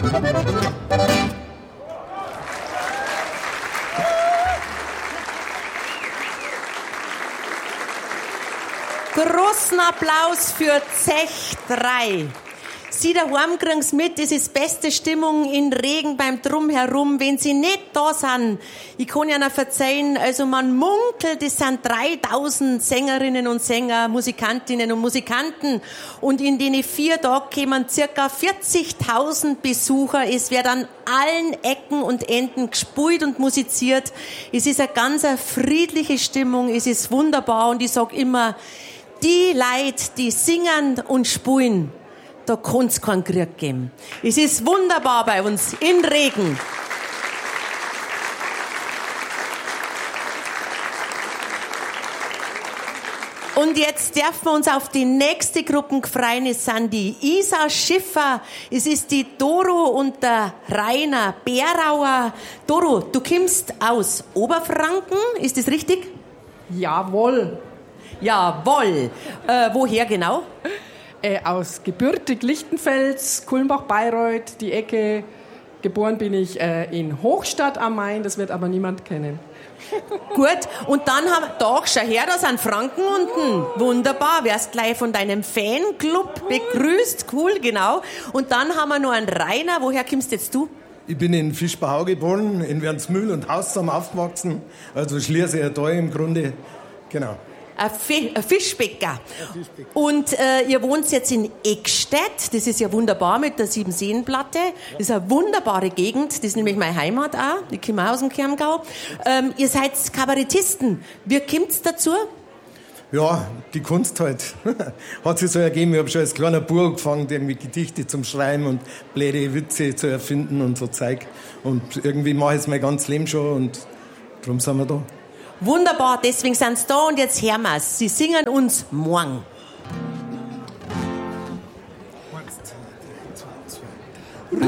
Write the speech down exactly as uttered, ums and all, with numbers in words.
Großen Applaus für Zech drei. Sie daheim kriegen's mit, es ist beste Stimmung in Regen beim Drumherum. Wenn Sie nicht da sind, ich kann Ihnen verzeihen, also man munkelt, es sind dreitausend Sängerinnen und Sänger, Musikantinnen und Musikanten. Und in den vier Tagen kommen circa vierzigtausend Besucher. Es wird an allen Ecken und Enden gespielt und musiziert. Es ist eine ganz friedliche Stimmung, es ist wunderbar. Und ich sag immer, die Leute, die singen und spielen, da kann's keinen Krieg geben. Es ist wunderbar bei uns in Regen. Und jetzt dürfen wir uns auf die nächste Gruppe freuen. Es sind die Isa Schiffer, es ist die Doro und der Rainer Berauer. Doro, du kommst aus Oberfranken, ist das richtig? Jawohl. Jawohl. Äh, woher genau? Äh, aus gebürtig Lichtenfels, Kulmbach-Bayreuth, die Ecke. Geboren bin ich äh, in Hochstadt am Main, das wird aber niemand kennen. Gut, und dann haben wir, doch, schau her, da sind Franken unten. Wunderbar, wärst gleich von deinem Fanclub begrüßt. Cool, genau. Und dann haben wir noch einen Rainer. Woher kommst jetzt du? Ich bin in Fischbachau geboren, in Wernsmühl und Haussam aufgewachsen. Also Schlierseer Tal im Grunde. Genau. Ein, Fi- ein Fischbäcker. Und äh, ihr wohnt jetzt in Eckstedt. Das ist ja wunderbar mit der Siebenseenplatte. Das ist eine wunderbare Gegend. Das ist nämlich meine Heimat auch. Ich komme auch aus dem Chiemgau. Ähm, ihr seid Kabarettisten. Wie kommt's dazu? Ja, die Kunst halt. Hat sich so ergeben. Ich habe schon als kleiner Bub angefangen, irgendwie Gedichte zum Schreiben und blöde Witze zu erfinden und so Zeug. Und irgendwie mache ich es mein ganzes Leben schon und darum sind wir da. Wunderbar, deswegen sind sie da und jetzt hören wir's. Sie singen uns morgen.